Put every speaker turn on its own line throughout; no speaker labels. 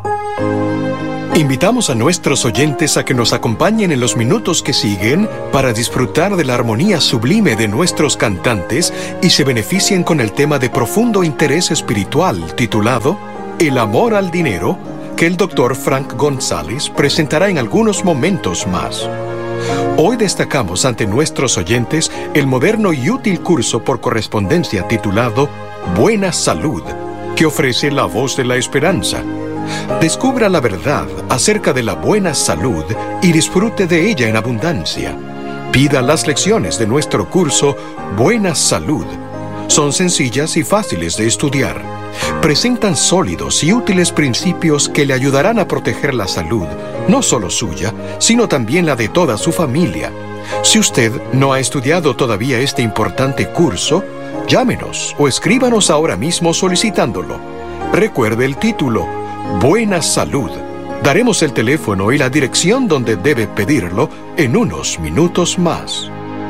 Invitamos a nuestros oyentes a que nos acompañen en los minutos que siguen para disfrutar de la armonía sublime de nuestros cantantes y se beneficien con el tema de profundo interés espiritual titulado El amor al dinero, que el Dr. Frank González presentará en algunos momentos más. Hoy destacamos ante nuestros oyentes el moderno y útil curso por correspondencia titulado Buena Salud, que ofrece la voz de la esperanza. Descubra la verdad acerca de la buena salud y disfrute de ella en abundancia. Pida las lecciones de nuestro curso Buena Salud. Son sencillas y fáciles de estudiar. Presentan sólidos y útiles principios que le ayudarán a proteger la salud, no solo suya, sino también la de toda su familia. Si usted no ha estudiado todavía este importante curso, llámenos o escríbanos ahora mismo solicitándolo. Recuerde el título, Buena Salud. Daremos el teléfono y la dirección donde debe pedirlo en unos minutos más.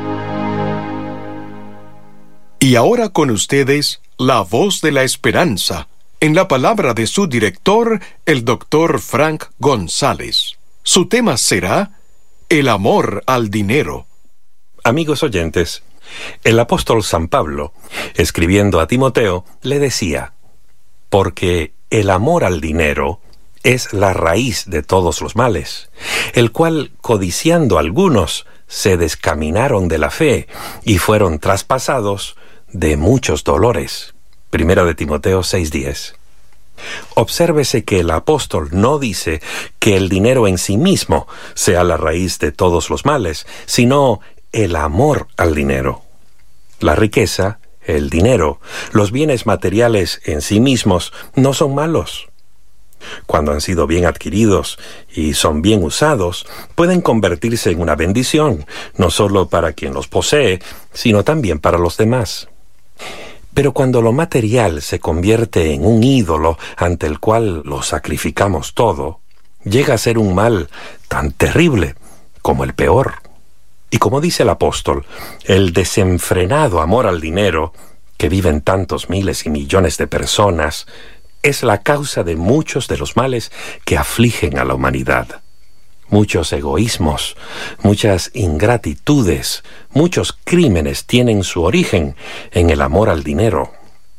Y ahora con ustedes, la voz de la esperanza, en la palabra de su director, el Dr. Frank González. Su tema será El amor al dinero.
Amigos oyentes, el apóstol San Pablo, escribiendo a Timoteo, le decía, porque el amor al dinero es la raíz de todos los males, el cual, codiciando algunos, se descaminaron de la fe y fueron traspasados de muchos dolores. Primera de Timoteo 6:10. Obsérvese que el apóstol no dice que el dinero en sí mismo sea la raíz de todos los males, sino el amor al dinero. La riqueza, el dinero, los bienes materiales en sí mismos no son malos. Cuando han sido bien adquiridos y son bien usados, pueden convertirse en una bendición, no solo para quien los posee, sino también para los demás. Pero cuando lo material se convierte en un ídolo ante el cual lo sacrificamos todo, llega a ser un mal tan terrible como el peor. Y como dice el apóstol, el desenfrenado amor al dinero, que viven tantos miles y millones de personas, es la causa de muchos de los males que afligen a la humanidad. Muchos egoísmos, muchas ingratitudes, muchos crímenes tienen su origen en el amor al dinero.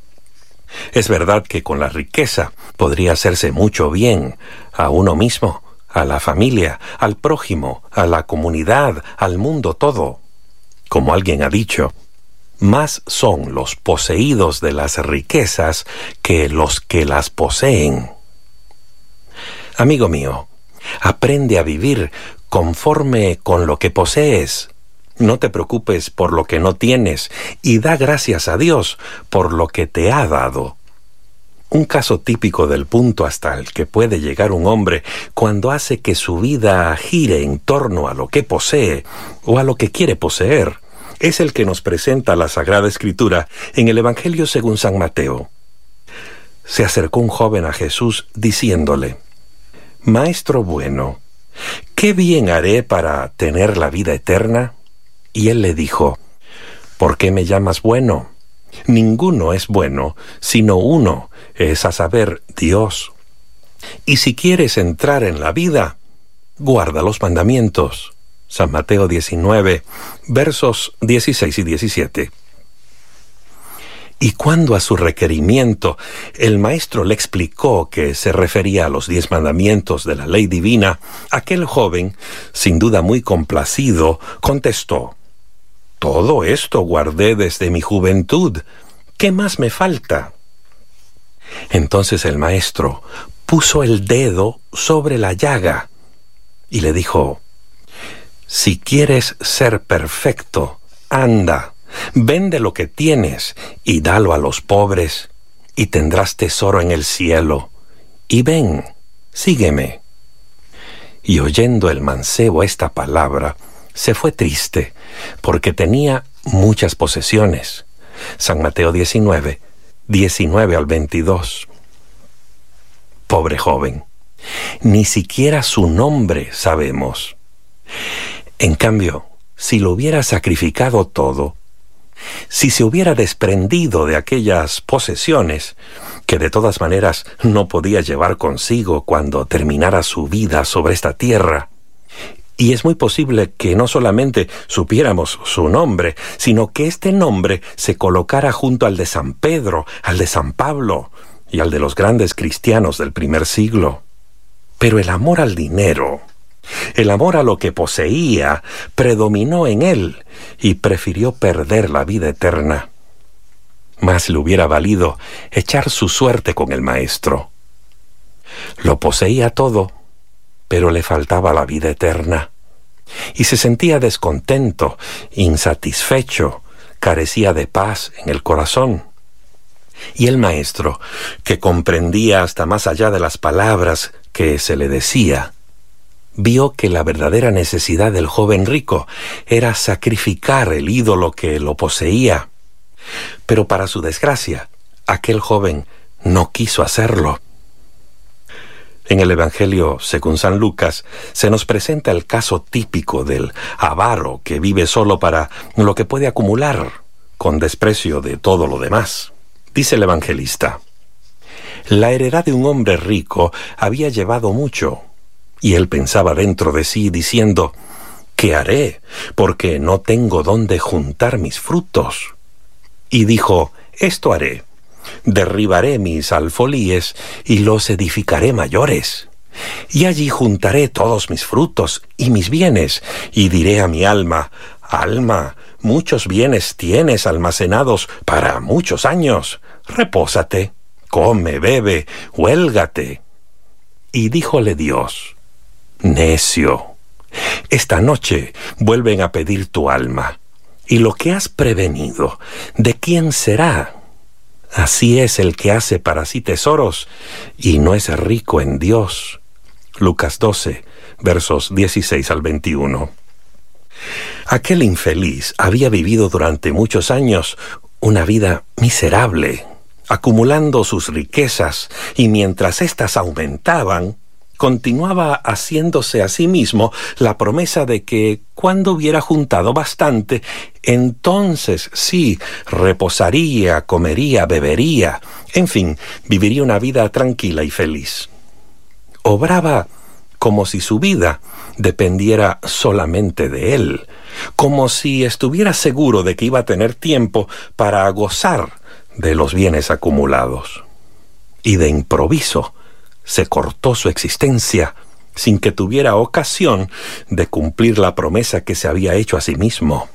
Es verdad que con la riqueza podría hacerse mucho bien a uno mismo, a la familia, al prójimo, a la comunidad, al mundo todo. Como alguien ha dicho, más son los poseídos de las riquezas que los que las poseen. Amigo mío, aprende a vivir conforme con lo que posees. No te preocupes por lo que no tienes y da gracias a Dios por lo que te ha dado. Un caso típico del punto hasta el que puede llegar un hombre cuando hace que su vida gire en torno a lo que posee o a lo que quiere poseer es el que nos presenta la Sagrada Escritura en el Evangelio según San Mateo. Se acercó un joven a Jesús diciéndole, Maestro bueno, ¿qué bien haré para tener la vida eterna? Y él le dijo, ¿por qué me llamas bueno? Ninguno es bueno, sino uno, es a saber, Dios. Y si quieres entrar en la vida, guarda los mandamientos. San Mateo 19, versos 16 y 17. Y cuando a su requerimiento el maestro le explicó que se refería a los 10 mandamientos de la ley divina, aquel joven, sin duda muy complacido, contestó, «Todo esto guardé desde mi juventud. ¿Qué más me falta?» Entonces el maestro puso el dedo sobre la llaga y le dijo, «Si quieres ser perfecto, anda, vende lo que tienes y dalo a los pobres, y tendrás tesoro en el cielo. Y ven, sígueme». Y oyendo el mancebo esta palabra, se fue triste, porque tenía muchas posesiones. San Mateo 19, 19 al 22. Pobre joven, ni siquiera su nombre sabemos. En cambio, si lo hubiera sacrificado todo, si se hubiera desprendido de aquellas posesiones, que de todas maneras no podía llevar consigo cuando terminara su vida sobre esta tierra. Y es muy posible que no solamente supiéramos su nombre, sino que este nombre se colocara junto al de San Pedro, al de San Pablo y al de los grandes cristianos del primer siglo. Pero el amor al dinero, el amor a lo que poseía, predominó en él y prefirió perder la vida eterna. Más le hubiera valido echar su suerte con el maestro. Lo poseía todo, pero le faltaba la vida eterna. Y se sentía descontento, insatisfecho, carecía de paz en el corazón. Y el maestro, que comprendía hasta más allá de las palabras que se le decía, vio que la verdadera necesidad del joven rico era sacrificar el ídolo que lo poseía. Pero para su desgracia, aquel joven no quiso hacerlo. En el Evangelio, según San Lucas, se nos presenta el caso típico del avaro que vive solo para lo que puede acumular, con desprecio de todo lo demás. Dice el evangelista: la heredad de un hombre rico había llevado mucho, y él pensaba dentro de sí diciendo: ¿qué haré? Porque no tengo dónde juntar mis frutos. Y dijo: esto haré. Derribaré mis alfolíes y los edificaré mayores. Y allí juntaré todos mis frutos y mis bienes, y diré a mi alma: alma, muchos bienes tienes almacenados para muchos años. Repósate, come, bebe, huélgate. Y díjole Dios: necio, esta noche vuelven a pedir tu alma, y lo que has prevenido, ¿de quién será? Así es el que hace para sí tesoros y no es rico en Dios. Lucas 12, versos 16 al 21. Aquel infeliz había vivido durante muchos años una vida miserable, acumulando sus riquezas, y mientras éstas aumentaban, continuaba haciéndose a sí mismo la promesa de que cuando hubiera juntado bastante, entonces sí, reposaría, comería, bebería, en fin, viviría una vida tranquila y feliz. Obraba como si su vida dependiera solamente de él, como si estuviera seguro de que iba a tener tiempo para gozar de los bienes acumulados. Y de improviso se cortó su existencia sin que tuviera ocasión de cumplir la promesa que se había hecho a sí mismo.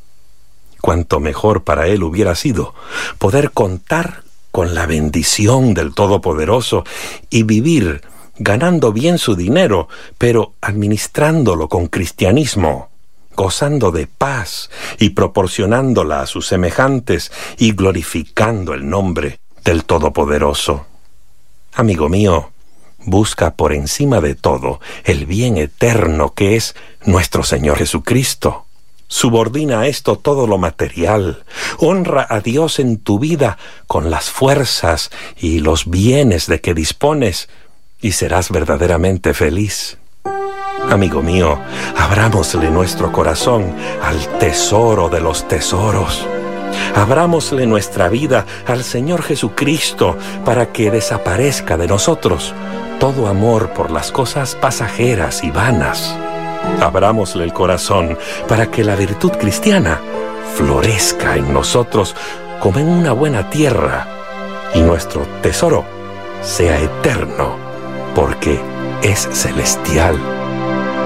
Cuánto mejor para él hubiera sido poder contar con la bendición del Todopoderoso y vivir ganando bien su dinero, pero administrándolo con cristianismo, gozando de paz y proporcionándola a sus semejantes y glorificando el nombre del Todopoderoso. Amigo mío, busca por encima de todo el bien eterno que es nuestro Señor Jesucristo. Subordina a esto todo lo material. Honra a Dios en tu vida con las fuerzas y los bienes de que dispones y serás verdaderamente feliz. Amigo mío, abrámosle nuestro corazón al tesoro de los tesoros. Abrámosle nuestra vida al Señor Jesucristo para que desaparezca de nosotros todo amor por las cosas pasajeras y vanas. Abrámosle el corazón para que la virtud cristiana florezca en nosotros como en una buena tierra y nuestro tesoro sea eterno porque es celestial.